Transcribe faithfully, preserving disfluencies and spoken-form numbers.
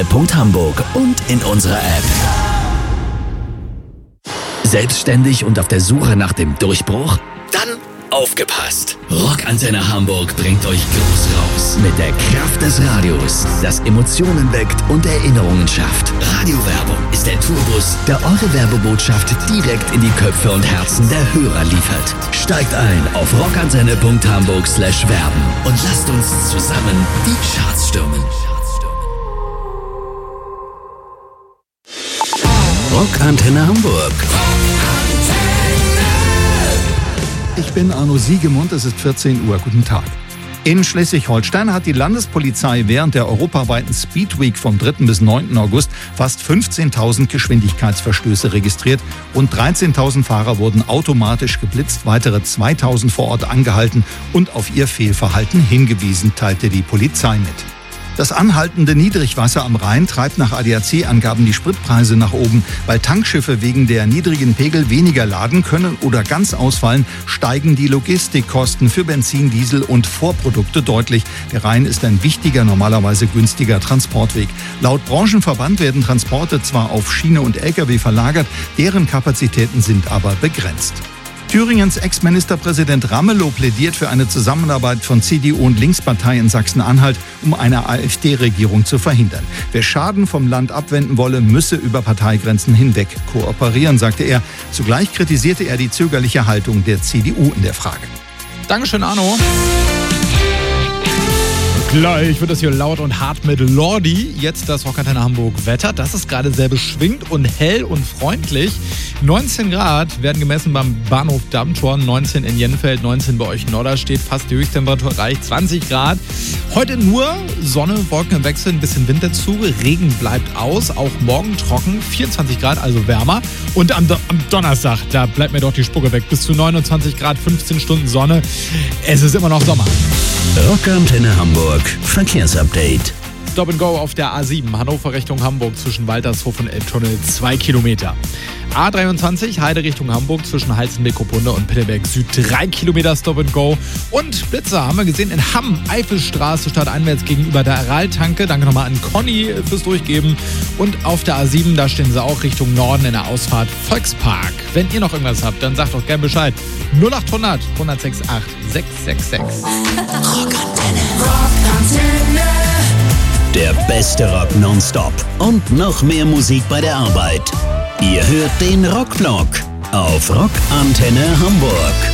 rockantenne punkt hamburg und in unserer App. Selbstständig und auf der Suche nach dem Durchbruch? Dann aufgepasst! Rockantenne Hamburg bringt euch groß raus mit der Kraft des Radios, das Emotionen weckt und Erinnerungen schafft. Radiowerbung ist der Tourbus, der eure Werbebotschaft direkt in die Köpfe und Herzen der Hörer liefert. Steigt ein auf rockantenne punkt hamburg slash werben und lasst uns zusammen die Charts stürmen. Rockantenne Hamburg. Ich bin Arno Siegemund, es ist vierzehn Uhr. Guten Tag. In Schleswig-Holstein hat die Landespolizei während der europaweiten Speed Week vom dritten bis neunten August fast fünfzehntausend Geschwindigkeitsverstöße registriert. Rund dreizehntausend Fahrer wurden automatisch geblitzt, weitere zweitausend vor Ort angehalten und auf ihr Fehlverhalten hingewiesen, teilte die Polizei mit. Das anhaltende Niedrigwasser am Rhein treibt nach A D A C-Angaben die Spritpreise nach oben. Weil Tankschiffe wegen der niedrigen Pegel weniger laden können oder ganz ausfallen, steigen die Logistikkosten für Benzin, Diesel und Vorprodukte deutlich. Der Rhein ist ein wichtiger, normalerweise günstiger Transportweg. Laut Branchenverband werden Transporte zwar auf Schiene und L K W verlagert, deren Kapazitäten sind aber begrenzt. Thüringens Ex-Ministerpräsident Ramelow plädiert für eine Zusammenarbeit von C D U und Linkspartei in Sachsen-Anhalt, um eine AfD-Regierung zu verhindern. Wer Schaden vom Land abwenden wolle, müsse über Parteigrenzen hinweg kooperieren, sagte er. Zugleich kritisierte er die zögerliche Haltung der C D U in der Frage. Dankeschön, Arno. Gleich wird es hier laut und hart mit Lordi. Jetzt das Rockantenne Hamburg Wetter. Das ist gerade sehr beschwingt und hell und freundlich. neunzehn Grad werden gemessen beim Bahnhof Dammtor, neunzehn in Jenfeld, neunzehn bei euch in Norderstedt. Fast die Höchsttemperatur erreicht, zwanzig Grad. Heute nur Sonne, Wolken im Wechsel, ein bisschen Wind dazu. Regen bleibt aus, auch morgen trocken, vierundzwanzig Grad, also wärmer. Und am, Do- am Donnerstag, da bleibt mir doch die Spucke weg. Bis zu neunundzwanzig Grad, fünfzehn Stunden Sonne. Es ist immer noch Sommer. Rockantenne Hamburg Verkehrsupdate. Stop and Go auf der A sieben, Hannover Richtung Hamburg zwischen Waltershof und Elbtunnel, zwei Kilometer. A dreiundzwanzig, Heide Richtung Hamburg zwischen Halstenbeck-Kuppunde und Pittelberg Süd, drei Kilometer Stop and Go. Und Blitzer haben wir gesehen in Hamm, Eifelstraße, stadteinwärts gegenüber der Aral-Tanke. Danke nochmal an Conny fürs Durchgeben. Und auf der A sieben, da stehen sie auch Richtung Norden in der Ausfahrt Volkspark. Wenn ihr noch irgendwas habt, dann sagt doch gern Bescheid. null acht hundert, hundertsechs acht, sechs sechs sechs. Rockantenne. Rockantenne. Der beste Rock nonstop und noch mehr Musik bei der Arbeit. Ihr hört den Rockblock auf Rockantenne Hamburg.